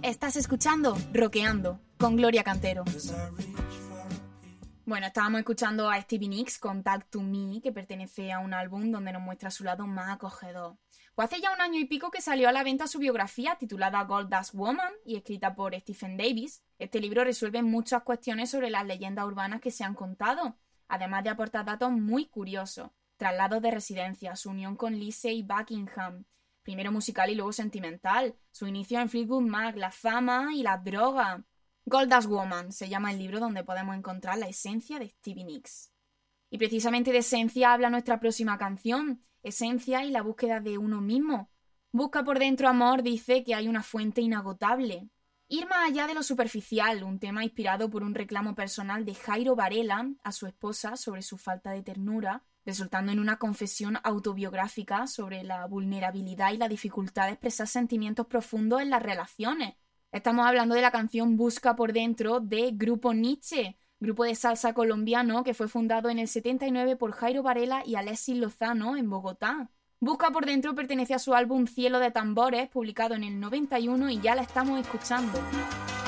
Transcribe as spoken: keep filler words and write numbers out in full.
Estás escuchando Rockeando con Gloria Cantero. Bueno, estábamos escuchando a Stevie Nicks con Talk to Me, que pertenece a un álbum donde nos muestra su lado más acogedor. Pues hace ya un año y pico que salió a la venta su biografía titulada Gold Dust Woman y escrita por Stephen Davis. Este libro resuelve muchas cuestiones sobre las leyendas urbanas que se han contado, además de aportar datos muy curiosos. Traslados de residencia, su unión con Lindsay Buckingham, primero musical y luego sentimental, su inicio en Fleetwood Mac, la fama y las drogas. Gold Dust Woman se llama el libro donde podemos encontrar la esencia de Stevie Nicks. Y precisamente de esencia habla nuestra próxima canción, esencia y la búsqueda de uno mismo. Busca por dentro amor, dice que hay una fuente inagotable. Ir más allá de lo superficial, un tema inspirado por un reclamo personal de Jairo Varela a su esposa sobre su falta de ternura, resultando en una confesión autobiográfica sobre la vulnerabilidad y la dificultad de expresar sentimientos profundos en las relaciones. Estamos hablando de la canción Busca por dentro de Grupo Nietzsche, grupo de salsa colombiano que fue fundado en el setenta y nueve por Jairo Varela y Alexis Lozano en Bogotá. Busca por dentro pertenece a su álbum Cielo de Tambores, publicado en el noventa y uno, y ya la estamos escuchando.